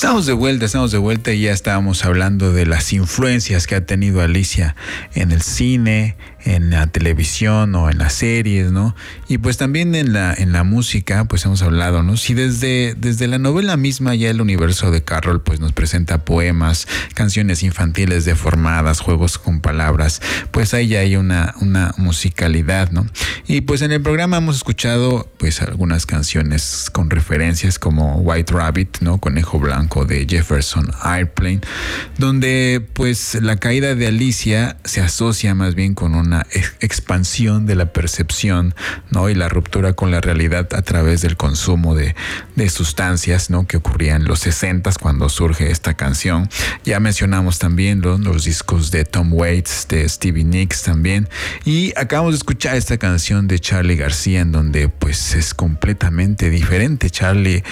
Estamos de vuelta y ya estábamos hablando de las influencias que ha tenido Alicia en el cine, en la televisión o en las series, ¿no? Y pues también en la música, pues hemos hablado, ¿no? Si desde la novela misma ya el universo de Carroll pues nos presenta poemas, canciones infantiles deformadas, juegos con palabras, pues ahí ya hay una musicalidad, ¿no? Y pues en el programa hemos escuchado pues algunas canciones con referencias como White Rabbit, ¿no? Conejo Blanco de Jefferson Airplane, donde pues la caída de Alicia se asocia más bien con una expansión de la percepción, ¿no? Y la ruptura con la realidad a través del consumo de sustancias, ¿no? Que ocurría en los 60s cuando surge esta canción. Ya mencionamos también los discos de Tom Waits, de Stevie Nicks también, y acabamos de escuchar esta canción de Charly García en donde pues es completamente diferente. Charly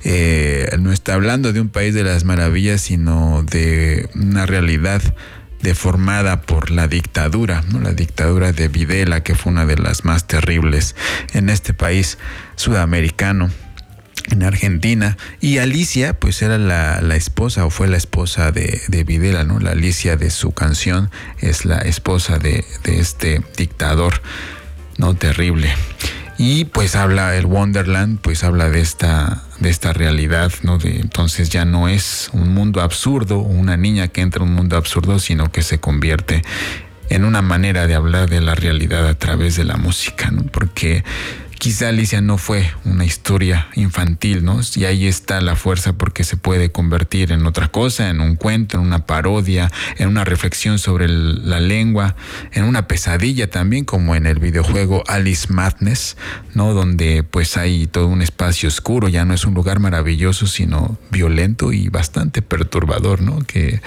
no está hablando de un país de las maravillas, sino de una realidad deformada por la dictadura, ¿no? La dictadura de Videla, que fue una de las más terribles en este país sudamericano, en Argentina. Y Alicia pues era la esposa, o fue la esposa de Videla, ¿no? La Alicia de su canción es la esposa de este dictador, ¿no? Terrible. Y pues habla el Wonderland, pues habla de esta realidad, ¿no? Entonces ya no es un mundo absurdo, una niña que entra en un mundo absurdo, sino que se convierte en una manera de hablar de la realidad a través de la música, ¿no? Porque quizá Alicia no fue una historia infantil, ¿no? Y ahí está la fuerza, porque se puede convertir en otra cosa, en un cuento, en una parodia, en una reflexión sobre la lengua, en una pesadilla también, como en el videojuego Alice Madness, ¿no? Donde pues hay todo un espacio oscuro, ya no es un lugar maravilloso, sino violento y bastante perturbador, ¿no? Que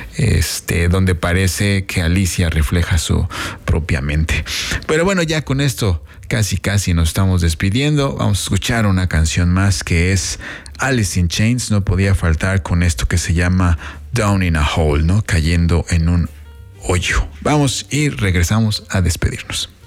donde parece que Alicia refleja su propia mente. Pero bueno, ya con esto casi nos estamos despidiendo. Vamos a escuchar una canción más que es Alice in Chains. No podía faltar con esto que se llama Down in a Hole, ¿no? Cayendo en un hoyo. Vamos y regresamos a despedirnos.